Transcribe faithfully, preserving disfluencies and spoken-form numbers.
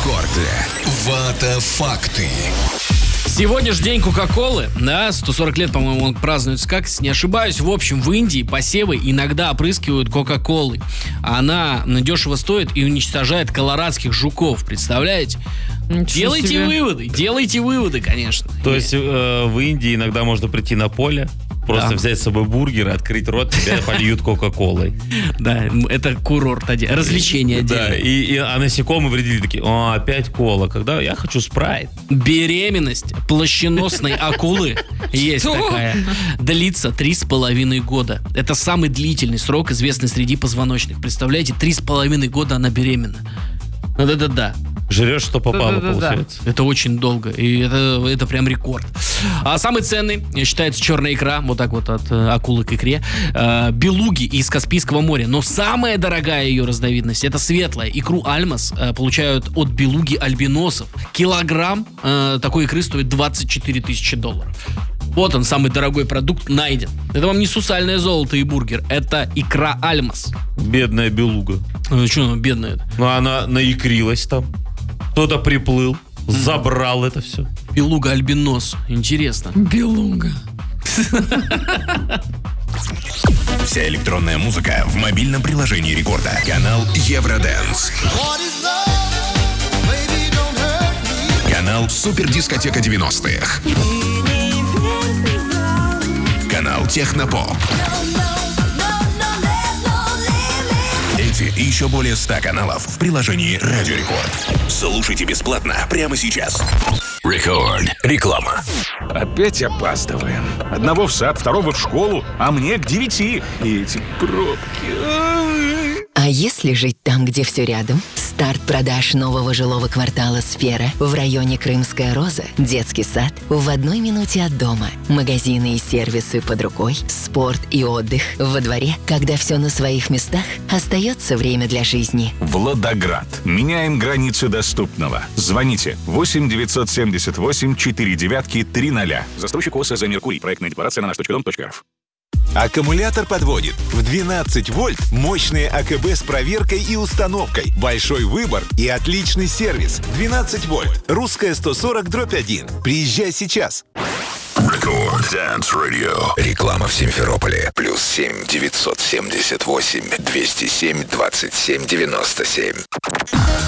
Рекорды. Вата-факты. Сегодня же день Кока-Колы, да, сто сорок лет, по-моему, он празднуется, как, если не ошибаюсь. В общем, в Индии посевы иногда опрыскивают Кока-Колой. Она дешево стоит и уничтожает колорадских жуков, представляете? Ничего делайте себе. выводы, делайте выводы, конечно. То есть э, в Индии иногда можно прийти на поле, просто Да. взять с собой бургер, открыть рот, тебя польют Кока-Колой. Да, это курорт, один, развлечение Да, отдельное. и, и, а насекомые вредители такие: о, опять кола, когда я хочу спрайт. Беременность плащеносной акулы есть Что? такая. Длится три с половиной года. Это самый длительный срок, известный среди позвоночных. Представляете, три с половиной года она беременна. Да-да-да. Жрешь, что попало, Да-да-да-да. получается. Это очень долго, и это, это прям рекорд. А самый ценный считается черная икра, вот так вот от э, акулы к икре, э, белуги из Каспийского моря. Но самая дорогая ее разновидность — это светлая. Икру альмас э, получают от белуги альбиносов. Килограмм э, такой икры стоит двадцать четыре тысячи долларов. Вот он, самый дорогой продукт, найден. Это вам не сусальное золото и бургер, это икра альмас. Бедная белуга. Ну что она бедная? Ну, она наикрилась там. Кто-то приплыл, забрал это все. Белуга альбинос. Интересно. Белуга. Вся электронная музыка в мобильном приложении Рекорда. Канал Евродэнс. Канал Супердискотека девяностых. Канал Технопоп. Эти и еще более ста каналов в приложении Радио Рекорд. Слушайте бесплатно прямо сейчас. Рекорд. Реклама. Опять опаздываем. Одного в сад, второго в школу, а мне к девяти. И эти пробки. Ай. А если жить там, где все рядом? Старт продаж нового жилого квартала «Сфера» в районе Крымская Роза, детский сад в одной минуте от дома, магазины и сервисы под рукой, спорт и отдых во дворе. Когда все на своих местах, остается время для жизни. Владоград. Меняем границы доступного. Звоните восемь девятьсот семьдесят восемь четыре девятки три ноля. Застройщик ОСЗ «Меркурий». Проектная декларация на наш точка дом точка рф. Аккумулятор подводит. В двенадцать вольт мощные АКБ с проверкой и установкой. Большой выбор и отличный сервис. двенадцать вольт. Русская сто сорок дробь один. Приезжай сейчас. Рекорд Dance Radio. Реклама в Симферополе. Плюс семь девятьсот семьдесят восемь двести семь двадцать семь девяносто семь.